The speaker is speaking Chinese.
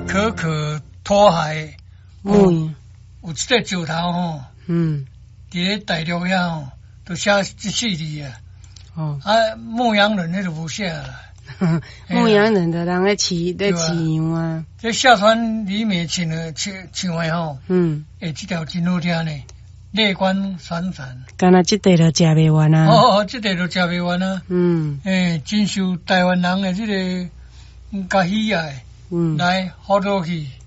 可可托海， 嗯， 有这个石头吼，伫咧大陆遐吼，都写这4字啊。 哦， 啊，牧羊人迄就无写啦。 牧羊人的人咧饲羊啊。 这下川里美唱的吼，这条真好听呢，泪光闪闪。 敢若这块就食袂完啊。 哦，这块就食袂完啊。真受台湾人的这个喜爱。来，好多去。